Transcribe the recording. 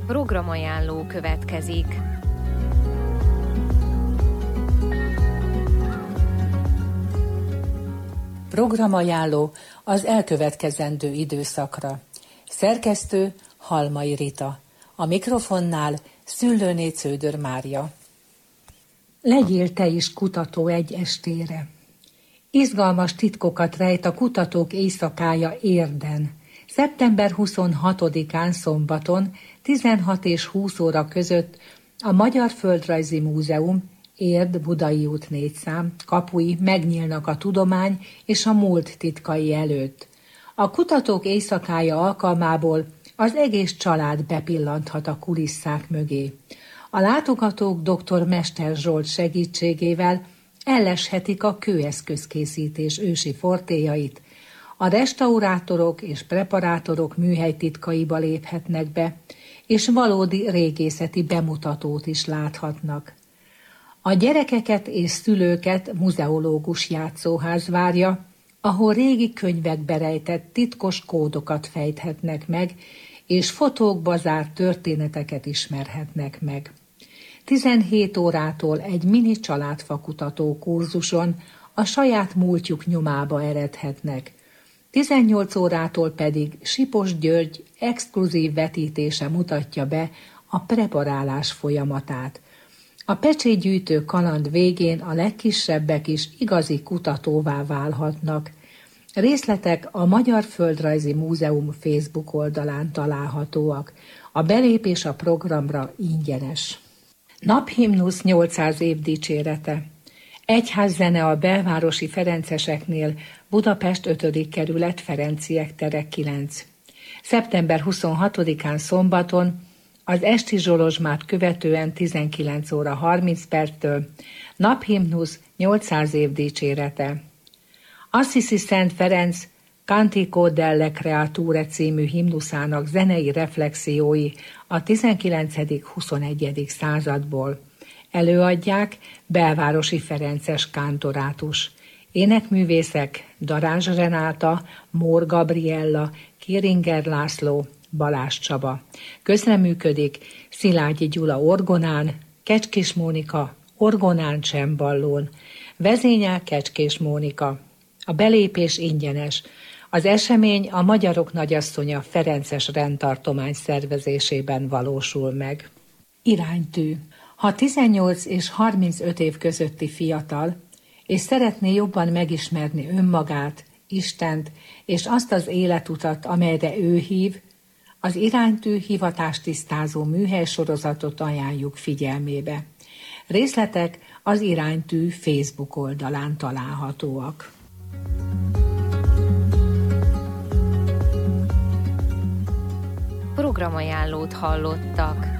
Programajánló következik. Programajánló az elkövetkezendő időszakra. Szerkesztő Halmai Rita. A mikrofonnál Szüllőné Cződör Mária. Legyél te is kutató egy estére. Izgalmas titkokat rejt a kutatók éjszakája Érden. Szeptember 26-án szombaton 16 és 20 óra között a Magyar Földrajzi Múzeum, Érd, Budai út 4 szám kapui megnyílnak a tudomány és a múlt titkai előtt. A kutatók éjszakája alkalmából az egész család bepillanthat a kulisszák mögé. A látogatók dr. Mester Zsolt segítségével elleshetik a kőeszközkészítés ősi fortélyait, a restaurátorok és preparátorok műhelytitkaiba léphetnek be, és valódi régészeti bemutatót is láthatnak. A gyerekeket és szülőket muzeológus játszóház várja, ahol régi könyvekbe rejtett titkos kódokat fejthetnek meg, és fotókba zárt történeteket ismerhetnek meg. 17 órától egy mini családfakutató kurzuson a saját múltjuk nyomába eredhetnek. 18 órától pedig Sipos György exkluzív vetítése mutatja be a preparálás folyamatát. A pecsétgyűjtő kaland végén a legkisebbek is igazi kutatóvá válhatnak. Részletek a Magyar Földrajzi Múzeum Facebook oldalán találhatóak. A belépés a programra ingyenes. Naphimnusz 800 év dicsérete. Egyházzene a belvárosi ferenceseknél, Budapest 5. kerület, Ferenciek tere 9. Szeptember 26-án szombaton az esti zsolozsmát követően 19 óra 30 perctől Naphimnusz 800 év dicsérete. Assisi Szent Ferenc Cantico delle Creature című himnuszának zenei reflexiói a 19.-21. századból. Előadják belvárosi ferences kántorátus. Énekművészek Darázs Renáta, Mór Gabriella, Kéringer László, Balázs Csaba. Közreműködik Szilágyi Gyula orgonán, Kecskés Mónika orgonán cemballón. Vezényel Kecskés Mónika. A belépés ingyenes. Az esemény a Magyarok Nagyasszonya Ferences rendtartomány szervezésében valósul meg. Iránytű. Ha 18 és 35 év közötti fiatal, és szeretné jobban megismerni önmagát, Istent és azt az életutat, amelyre ő hív, az iránytű hivatástisztázó műhelysorozatot ajánljuk figyelmébe. Részletek az iránytű Facebook oldalán találhatóak. Programajánlót hallottak.